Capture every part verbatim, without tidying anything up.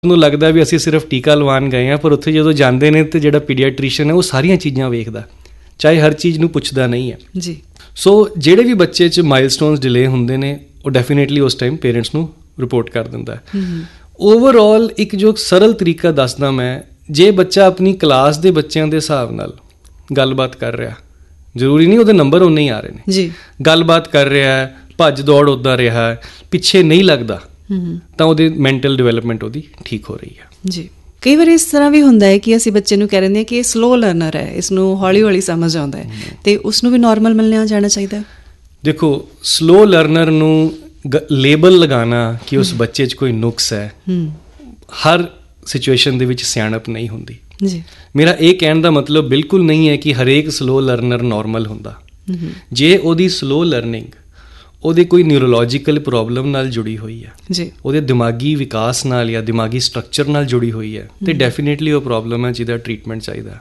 ਨੂੰ ਲੱਗਦਾ ਵੀ ਅਸੀਂ ਸਿਰਫ ਟੀਕਾ ਲਵਾਉਣ ਗਏ ਹਾਂ, ਪਰ ਉੱਥੇ ਜਦੋਂ ਜਾਂਦੇ ਨੇ ਤੇ ਜਿਹੜਾ ਪੀਡੀਆਟ੍ਰੀਸ਼ੀਅਨ ਹੈ ਉਹ ਸਾਰੀਆਂ ਚੀਜ਼ਾਂ ਵੇਖਦਾ, ਚਾਹੇ ਹਰ ਚੀਜ਼ ਨੂੰ ਪੁੱਛਦਾ ਨਹੀਂ ਹੈ ਜੀ। ਸੋ ਜਿਹੜੇ ਵੀ ਬੱਚੇ 'ਚ ਮਾਈਲਸਟੋਨਸ ਡਿਲੇ ਹੁੰਦੇ ਨੇ ਉਹ ਡੈਫੀਨੇਟਲੀ ਉਸ ਟਾਈਮ ਪੇਰੈਂਟਸ ਨੂੰ ਰਿਪੋਰਟ ਕਰ ਦਿੰਦਾ ਹੈ। ਓਵਰਆਲ ਇੱਕ ਜੋ ਸਰਲ ਤਰੀਕਾ ਦੱਸਦਾ ਮੈਂ, ਜੇ ਬੱਚਾ ਆਪਣੀ ਕਲਾਸ ਦੇ ਬੱਚਿਆਂ ਦੇ ਹਿਸਾਬ ਨਾਲ ਗੱਲਬਾਤ ਕਰ ਰਿਹਾ, ਜ਼ਰੂਰੀ ਨਹੀਂ ਉਹਦੇ ਨੰਬਰ ਉਨੇ ਹੀ ਆ ਰਹੇ ਨੇ ਜੀ, ਗੱਲਬਾਤ ਕਰ ਰਿਹਾ ਹੈ, ਭੱਜ ਦੌੜ ਉੱਦਾਂ ਰਿਹਾ ਹੈ, ਪਿੱਛੇ ਨਹੀਂ ਲੱਗਦਾ, ਤਾਂ ਉਹਦੀ ਮੈਂਟਲ ਡਿਵੈਲਪਮੈਂਟ ਉਹਦੀ ਠੀਕ ਹੋ ਰਹੀ ਹੈ ਜੀ। ਕਈ ਵਾਰ ਇਸ ਤਰ੍ਹਾਂ ਵੀ ਹੁੰਦਾ ਹੈ ਕਿ ਅਸੀਂ ਬੱਚੇ ਨੂੰ ਕਹਿ ਦਿੰਦੇ ਹਾਂ ਕਿ ਇਹ ਸਲੋ ਲਰਨਰ ਹੈ, ਇਸ ਨੂੰ ਹੌਲੀ ਹੌਲੀ ਸਮਝ ਆਉਂਦਾ ਹੈ, ਅਤੇ ਉਸਨੂੰ ਵੀ ਨੋਰਮਲ ਮੰਨਿਆ ਜਾਣਾ ਚਾਹੀਦਾ। ਦੇਖੋ, ਸਲੋ ਲਰਨਰ ਨੂੰ ਲੇਬਲ ਲਗਾਉਣਾ ਕਿ ਉਸ ਬੱਚੇ 'ਚ ਕੋਈ ਨੁਕਸ ਹੈ, ਹਰ ਸਿਚੁਏਸ਼ਨ ਦੇ ਵਿੱਚ ਸਿਆਣਪ ਨਹੀਂ ਹੁੰਦੀ ਜੀ। ਮੇਰਾ ਇਹ ਕਹਿਣ ਦਾ ਮਤਲਬ ਬਿਲਕੁਲ ਨਹੀਂ ਹੈ ਕਿ ਹਰੇਕ ਸਲੋ ਲਰਨਰ ਨੋਰਮਲ ਹੁੰਦਾ। ਜੇ ਉਹਦੀ ਸਲੋ ਲਰਨਿੰਗ ਉਹਦੇ ਕੋਈ ਨਿਊਰੋਲੋਜੀਕਲ ਪ੍ਰੋਬਲਮ ਨਾਲ ਜੁੜੀ ਹੋਈ ਹੈ ਜੀ, ਉਹਦੇ ਦਿਮਾਗੀ ਵਿਕਾਸ ਨਾਲ ਜਾਂ ਦਿਮਾਗੀ ਸਟਰਕਚਰ ਨਾਲ ਜੁੜੀ ਹੋਈ ਹੈ, ਅਤੇ ਡੈਫੀਨੇਟਲੀ ਉਹ ਪ੍ਰੋਬਲਮ ਹੈ ਜਿਹਦਾ ਟਰੀਟਮੈਂਟ ਚਾਹੀਦਾ।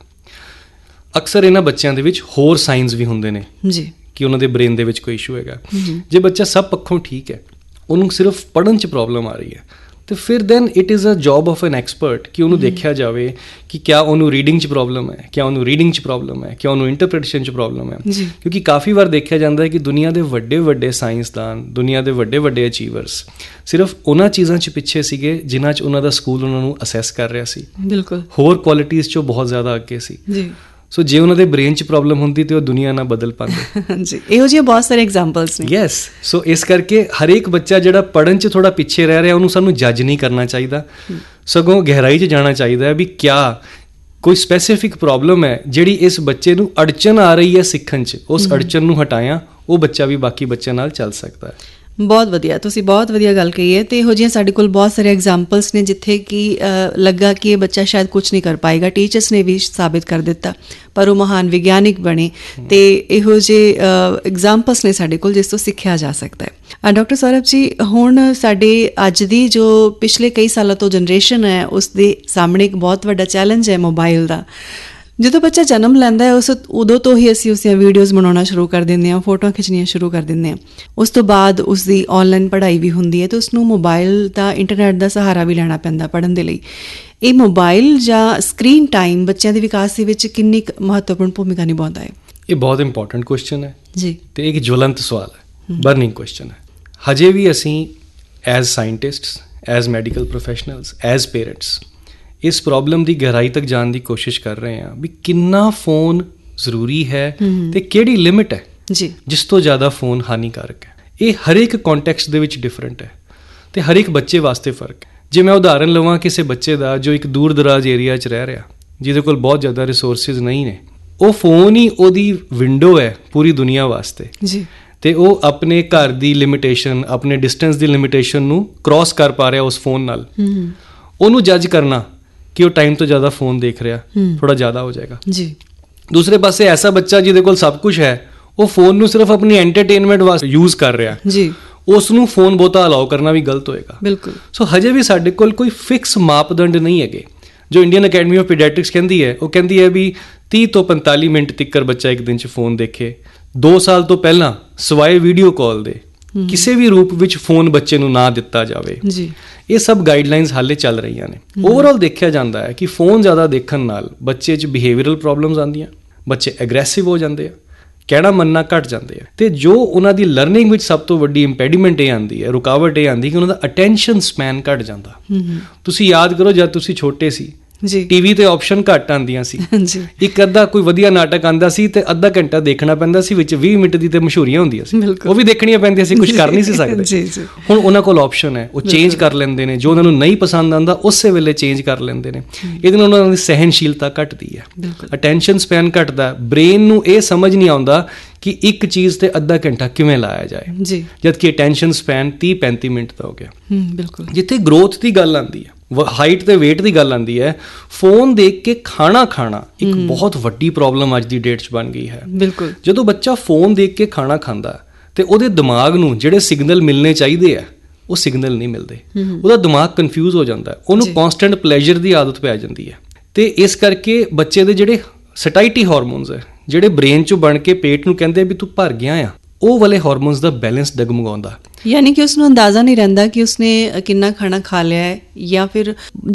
ਅਕਸਰ ਇਹਨਾਂ ਬੱਚਿਆਂ ਦੇ ਵਿੱਚ ਹੋਰ ਸਾਈਨਸ ਵੀ ਹੁੰਦੇ ਨੇ ਜੀ ਕਿ ਉਹਨਾਂ ਦੇ ਬ੍ਰੇਨ ਦੇ ਵਿੱਚ ਕੋਈ ਇਸ਼ੂ ਹੈਗਾ। ਜੇ ਬੱਚਾ ਸਭ ਪੱਖੋਂ ਠੀਕ ਹੈ, ਉਹਨੂੰ ਸਿਰਫ ਪੜ੍ਹਨ 'ਚ ਪ੍ਰੋਬਲਮ ਆ ਰਹੀ ਹੈ, ਅਤੇ ਫਿਰ then it is a job of N expert ਕਿ ਉਹਨੂੰ ਦੇਖਿਆ ਜਾਵੇ ਕਿ ਕਿਆ ਉਹਨੂੰ ਰੀਡਿੰਗ 'ਚ ਪ੍ਰੋਬਲਮ ਹੈ, ਕਿਆ ਉਹਨੂੰ ਰੀਡਿੰਗ 'ਚ ਪ੍ਰੋਬਲਮ ਹੈ, ਕਿਆ ਉਹਨੂੰ ਇੰਟਰਪ੍ਰੀਟੇਸ਼ਨ 'ਚ ਪ੍ਰੋਬਲਮ ਹੈ। ਕਿਉਂਕਿ ਕਾਫੀ ਵਾਰ ਦੇਖਿਆ ਜਾਂਦਾ ਹੈ ਕਿ ਦੁਨੀਆ ਦੇ ਵੱਡੇ ਵੱਡੇ ਸਾਇੰਸਦਾਨ, ਦੁਨੀਆ ਦੇ ਵੱਡੇ ਵੱਡੇ ਅਚੀਵਰਸ ਸਿਰਫ ਉਹਨਾਂ ਚੀਜ਼ਾਂ 'ਚ ਪਿੱਛੇ ਸੀਗੇ ਜਿਨ੍ਹਾਂ 'ਚ ਉਹਨਾਂ ਦਾ ਸਕੂਲ ਉਹਨਾਂ ਨੂੰ ਅਸੈਸ ਕਰ ਰਿਹਾ ਸੀ, ਬਿਲਕੁਲ ਹੋਰ ਕੁਆਲਿਟੀਜ਼ 'ਚੋਂ ਬਹੁਤ ਜ਼ਿਆਦਾ ਅੱਗੇ ਸੀ ਜੀ। ਸੋ ਜੇ ਉਹਨਾਂ ਦੇ ਬ੍ਰੇਨ 'ਚ ਪ੍ਰੋਬਲਮ ਹੁੰਦੀ ਤਾਂ ਉਹ ਦੁਨੀਆ ਨਾ ਬਦਲ ਪਾਉਂਦੇ। ਹਾਂਜੀ, ਇਹੋ ਜਿਹੀਆਂ ਬਹੁਤ ਸਾਰੇ ਐਗਜ਼ਾਮਪਲਸ ਨੇ। ਯੈਸ, ਸੋ ਇਸ ਕਰਕੇ ਹਰੇਕ ਬੱਚਾ ਜਿਹੜਾ ਪੜ੍ਹਨ 'ਚ ਥੋੜ੍ਹਾ ਪਿੱਛੇ ਰਹਿ ਰਿਹਾ, ਉਹਨੂੰ ਸਾਨੂੰ ਜੱਜ ਨਹੀਂ ਕਰਨਾ ਚਾਹੀਦਾ, ਸਗੋਂ ਗਹਿਰਾਈ 'ਚ ਜਾਣਾ ਚਾਹੀਦਾ ਹੈ ਵੀ ਕਿਆ ਕੋਈ ਸਪੈਸੀਫਿਕ ਪ੍ਰੋਬਲਮ ਹੈ ਜਿਹੜੀ ਇਸ ਬੱਚੇ ਨੂੰ ਅੜਚਨ ਆ ਰਹੀ ਹੈ ਸਿੱਖਣ 'ਚ, ਉਸ ਅੜਚਨ ਨੂੰ ਹਟਾਇਆ ਉਹ ਬੱਚਾ ਵੀ ਬਾਕੀ ਬੱਚਿਆਂ ਨਾਲ ਚੱਲ ਸਕਦਾ ਹੈ। ਬਹੁਤ ਵਧੀਆ, ਤੁਸੀਂ ਬਹੁਤ ਵਧੀਆ ਗੱਲ ਕਹੀ ਹੈ। ਅਤੇ ਇਹੋ ਜਿਹੀਆਂ ਸਾਡੇ ਕੋਲ ਬਹੁਤ ਸਾਰੇ ਐਗਜ਼ਾਮਪਲਸ ਨੇ ਜਿੱਥੇ ਕਿ ਲੱਗਾ ਕਿ ਇਹ ਬੱਚਾ ਸ਼ਾਇਦ ਕੁਛ ਨਹੀਂ ਕਰ ਪਾਏਗਾ, ਟੀਚਰਸ ਨੇ ਵੀ ਸਾਬਿਤ ਕਰ ਦਿੱਤਾ, ਪਰ ਉਹ ਮਹਾਨ ਵਿਗਿਆਨਿਕ ਬਣੇ, ਅਤੇ ਇਹੋ ਜਿਹੇ ਐਗਜ਼ਾਮਪਲਸ ਨੇ ਸਾਡੇ ਕੋਲ ਜਿਸ ਤੋਂ ਸਿੱਖਿਆ ਜਾ ਸਕਦਾ ਹੈ। ਡਾਕਟਰ ਸੌਰਭ ਜੀ, ਹੁਣ ਸਾਡੇ ਅੱਜ ਦੀ ਜੋ ਪਿਛਲੇ ਕਈ ਸਾਲਾਂ ਤੋਂ ਜਨਰੇਸ਼ਨ ਹੈ ਉਸ ਦੇ ਸਾਹਮਣੇ ਇੱਕ ਬਹੁਤ ਵੱਡਾ ਚੈਲੰਜ ਹੈ ਮੋਬਾਈਲ ਦਾ। ਜਦੋਂ ਬੱਚਾ ਜਨਮ ਲੈਂਦਾ ਹੈ ਉਸ ਉਦੋਂ ਤੋਂ ਹੀ ਅਸੀਂ ਉਸਦੀਆਂ ਵੀਡੀਓਜ਼ ਬਣਾਉਣਾ ਸ਼ੁਰੂ ਕਰ ਦਿੰਦੇ ਹਾਂ, ਫੋਟੋਆਂ ਖਿੱਚਣੀਆਂ ਸ਼ੁਰੂ ਕਰ ਦਿੰਦੇ ਹਾਂ। ਉਸ ਤੋਂ ਬਾਅਦ ਉਸਦੀ ਔਨਲਾਈਨ ਪੜ੍ਹਾਈ ਵੀ ਹੁੰਦੀ ਹੈ ਅਤੇ ਉਸਨੂੰ ਮੋਬਾਈਲ ਦਾ, ਇੰਟਰਨੈਟ ਦਾ ਸਹਾਰਾ ਵੀ ਲੈਣਾ ਪੈਂਦਾ ਪੜ੍ਹਨ ਦੇ ਲਈ। ਇਹ ਮੋਬਾਈਲ ਜਾਂ ਸਕਰੀਨ ਟਾਈਮ ਬੱਚਿਆਂ ਦੇ ਵਿਕਾਸ ਦੇ ਵਿੱਚ ਕਿੰਨੀ ਮਹੱਤਵਪੂਰਨ ਭੂਮਿਕਾ ਨਿਭਾਉਂਦਾ ਹੈ? ਇਹ ਬਹੁਤ ਇੰਪੋਰਟੈਂਟ ਕੁਐਸਚਨ ਹੈ ਜੀ, ਅਤੇ ਇੱਕ ਜਵਲੰਤ ਸਵਾਲ ਹੈ, ਬਰਨਿੰਗ ਕੁਐਸਚਨ ਹੈ। ਹਜੇ ਵੀ ਅਸੀਂ as scientists, as medical professionals, as parents ਇਸ ਪ੍ਰੋਬਲਮ ਦੀ ਗਹਿਰਾਈ ਤੱਕ ਜਾਣ ਦੀ ਕੋਸ਼ਿਸ਼ ਕਰ ਰਹੇ ਹਾਂ ਵੀ ਕਿੰਨਾ ਫੋਨ ਜ਼ਰੂਰੀ ਹੈ ਅਤੇ ਕਿਹੜੀ ਲਿਮਿਟ ਹੈ ਜੀ ਜਿਸ ਤੋਂ ਜ਼ਿਆਦਾ ਫੋਨ ਹਾਨੀਕਾਰਕ ਹੈ। ਇਹ ਹਰੇਕ ਕੌਂਟੈਕਸਟ ਦੇ ਵਿੱਚ ਡਿਫਰੈਂਟ ਹੈ ਅਤੇ ਹਰ ਇੱਕ ਬੱਚੇ ਵਾਸਤੇ ਫਰਕ ਹੈ। ਜੇ ਮੈਂ ਉਦਾਹਰਨ ਲਵਾਂ ਕਿਸੇ ਬੱਚੇ ਦਾ ਜੋ ਇੱਕ ਦੂਰ ਦਰਾਜ਼ ਏਰੀਆ 'ਚ ਰਹਿ ਰਿਹਾ, ਜਿਹਦੇ ਕੋਲ ਬਹੁਤ ਜ਼ਿਆਦਾ ਰਿਸੋਰਸਿਸ ਨਹੀਂ ਨੇ, ਉਹ ਫੋਨ ਹੀ ਉਹਦੀ ਵਿੰਡੋ ਹੈ ਪੂਰੀ ਦੁਨੀਆ ਵਾਸਤੇ ਜੀ, ਅਤੇ ਉਹ ਆਪਣੇ ਘਰ ਦੀ ਲਿਮਿਟੇਸ਼ਨ, ਆਪਣੇ ਡਿਸਟੈਂਸ ਦੀ ਲਿਮਿਟੇਸ਼ਨ ਨੂੰ ਕ੍ਰੋਸ ਕਰ ਪਾ ਰਿਹਾ ਉਸ ਫੋਨ ਨਾਲ। ਉਹਨੂੰ ਜੱਜ ਕਰਨਾ ਕਿ ਉਹ ਟਾਈਮ ਤੋਂ ਜ਼ਿਆਦਾ ਫੋਨ ਦੇਖ ਰਿਹਾ ਥੋੜ੍ਹਾ ਜ਼ਿਆਦਾ ਹੋ ਜਾਏਗਾ ਜੀ। ਦੂਸਰੇ ਪਾਸੇ ਐਸਾ ਬੱਚਾ ਜਿਹਦੇ ਕੋਲ ਸਭ ਕੁਝ ਹੈ, ਉਹ ਫੋਨ ਨੂੰ ਸਿਰਫ ਆਪਣੀ ਐਂਟਰਟੇਨਮੈਂਟ ਵਾਸਤੇ ਯੂਜ਼ ਕਰ ਰਿਹਾ ਜੀ, ਉਸ ਨੂੰ ਫੋਨ ਬਹੁਤਾ ਅਲਾਓ ਕਰਨਾ ਵੀ ਗਲਤ ਹੋਏਗਾ। ਬਿਲਕੁਲ। ਸੋ ਹਜੇ ਵੀ ਸਾਡੇ ਕੋਲ ਕੋਈ ਫਿਕਸ ਮਾਪਦੰਡ ਨਹੀਂ ਹੈਗੇ। ਜੋ ਇੰਡੀਅਨ ਅਕੈਡਮੀ ਆਫ ਪੀਡੀਆਟ੍ਰਿਕਸ ਕਹਿੰਦੀ ਹੈ, ਉਹ ਕਹਿੰਦੀ ਹੈ ਵੀ ਤੀਹ ਤੋਂ ਪੰਤਾਲੀ ਮਿੰਟ ਤੀਕਰ ਬੱਚਾ ਇੱਕ ਦਿਨ 'ਚ ਫੋਨ ਦੇਖੇ। ਦੋ ਸਾਲ ਤੋਂ ਪਹਿਲਾਂ ਸਿਵਾਏ ਵੀਡੀਓ ਕਾਲ ਦੇ ਕਿਸੇ ਵੀ ਰੂਪ ਵਿੱਚ ਫੋਨ ਬੱਚੇ ਨੂੰ ਨਾ ਦਿੱਤਾ ਜਾਵੇ ਜੀ। ਇਹ ਸਭ ਗਾਈਡਲਾਈਨਸ ਹਾਲੇ ਚੱਲ ਰਹੀਆਂ ਨੇ। ਓਵਰਆਲ ਦੇਖਿਆ ਜਾਂਦਾ ਹੈ ਕਿ ਫੋਨ ਜ਼ਿਆਦਾ ਦੇਖਣ ਨਾਲ ਬੱਚੇ 'ਚ ਬਿਹੇਵੀਅਰਲ ਪ੍ਰੋਬਲਮਸ ਆਉਂਦੀਆਂ, ਬੱਚੇ ਐਗਰੈਸਿਵ ਹੋ ਜਾਂਦੇ ਆ, ਕਹਿਣਾ ਮੰਨਣਾ ਘੱਟ ਜਾਂਦੇ ਆ, ਅਤੇ ਜੋ ਉਹਨਾਂ ਦੀ ਲਰਨਿੰਗ ਵਿੱਚ ਸਭ ਤੋਂ ਵੱਡੀ ਇੰਪੈਡੀਮੈਂਟ ਇਹ ਆਉਂਦੀ ਹੈ, ਰੁਕਾਵਟ ਇਹ ਆਉਂਦੀ ਕਿ ਉਹਨਾਂ ਦਾ ਅਟੈਂਸ਼ਨ ਸਪੈਨ ਘੱਟ ਜਾਂਦਾ। ਤੁਸੀਂ ਯਾਦ ਕਰੋ ਜਦ ਤੁਸੀਂ ਛੋਟੇ ਸੀ ਜੀ, ਟੀਵੀ ਤੇ ਆਪਸ਼ਨ ਘੱਟ ਆਉਂਦੀਆਂ ਸੀ। ਇੱਕ ਅੱਧਾ ਕੋਈ ਵਧੀਆ ਨਾਟਕ ਆਉਂਦਾ ਸੀ ਤੇ ਅੱਧਾ ਘੰਟਾ ਦੇਖਣਾ ਪੈਂਦਾ ਸੀ, ਵਿੱਚ ਵੀਹ ਮਿੰਟ ਦੀ ਤੇ ਮਸ਼ਹੂਰੀਆਂ ਹੁੰਦੀਆਂ ਸੀ, ਉਹ ਵੀ ਦੇਖਣੀਆਂ ਪੈਂਦੀਆਂ ਸੀ, ਕੁਝ ਕਰ ਨਹੀਂ ਸੀ ਸਕਦੇ। ਹੁਣ ਉਹਨਾਂ ਕੋਲ ਆਪਸ਼ਨ ਹੈ, ਉਹ ਚੇਂਜ ਕਰ ਲੈਂਦੇ ਨੇ, ਜੋ ਉਹਨਾਂ ਨੂੰ ਨਹੀਂ ਪਸੰਦ ਆਉਂਦਾ ਉਸੇ ਵੇਲੇ ਚੇਂਜ ਕਰ ਲੈਂਦੇ ਨੇ। ਇਹਦੇ ਨਾਲ ਉਹਨਾਂ ਦੀ ਸਹਿਣਸ਼ੀਲਤਾ ਘੱਟਦੀ ਹੈ, ਅਟੈਂਸ਼ਨ ਸਪੈਨ ਘੱਟਦਾ, ਬ੍ਰੇਨ ਨੂੰ ਇਹ ਸਮਝ ਨਹੀਂ ਆਉਂਦਾ ਕਿ ਇੱਕ ਚੀਜ਼ ਤੇ ਅੱਧਾ ਘੰਟਾ ਕਿਵੇਂ ਲਾਇਆ ਜਾਏ ਜੀ, ਜਦਕਿ ਅਟੈਂਸ਼ਨ ਸਪੈਨ ਤੀਹ ਪੈਂਤੀ ਮਿੰਟ ਦਾ ਹੋ ਗਿਆ। ਬਿਲਕੁਲ। ਜਿੱਥੇ ਗਰੋਥ ਦੀ ਗੱਲ ਆਉਂਦੀ ਹੈ, ਹਾਈਟ ਤੇ ਵੇਟ ਦੀ ਗੱਲ ਆਉਂਦੀ ਹੈ, ਫੋਨ ਦੇਖ ਕੇ ਖਾਣਾ ਖਾਣਾ ਇੱਕ ਬਹੁਤ ਵੱਡੀ ਪ੍ਰੋਬਲਮ ਅੱਜ ਦੀ ਡੇਟ 'ਚ ਬਣ ਗਈ ਹੈ। ਬਿਲਕੁਲ। ਜਦੋਂ ਬੱਚਾ ਫੋਨ ਦੇਖ ਕੇ ਖਾਣਾ ਖਾਂਦਾ ਤੇ ਉਹਦੇ ਦਿਮਾਗ ਨੂੰ ਜਿਹੜੇ ਸਿਗਨਲ ਮਿਲਣੇ ਚਾਹੀਦੇ ਆ ਉਹ ਸਿਗਨਲ ਨਹੀਂ ਮਿਲਦੇ, ਉਹਦਾ ਦਿਮਾਗ ਕਨਫਿਊਜ਼ ਹੋ ਜਾਂਦਾ, ਉਹਨੂੰ ਕੌਨਸਟੈਂਟ ਪਲੇਜ਼ਰ ਦੀ ਆਦਤ ਪੈ ਜਾਂਦੀ ਹੈ, ਅਤੇ ਇਸ ਕਰਕੇ ਬੱਚੇ ਦੇ ਜਿਹੜੇ ਸਟਾਈਟੀ ਹਾਰਮੋਨਸ ਹੈ, ਜਿਹੜੇ ਬ੍ਰੇਨ 'ਚੋਂ ਬਣ ਕੇ ਪੇਟ ਨੂੰ ਕਹਿੰਦੇ ਵੀ ਤੂੰ ਭਰ ਗਿਆ ਆ, ਉਹ ਵਾਲੇ ਹਾਰਮੋਨਸ ਦਾ ਬੈਲੈਂਸ ਡਗਮਗਾਉਂਦਾ। ਯਾਨੀ ਕਿ ਉਸਨੂੰ ਅੰਦਾਜ਼ਾ ਨਹੀਂ ਰਹਿੰਦਾ ਕਿ ਉਸਨੇ ਕਿੰਨਾ ਖਾਣਾ ਖਾ ਲਿਆ ਹੈ, ਜਾਂ ਫਿਰ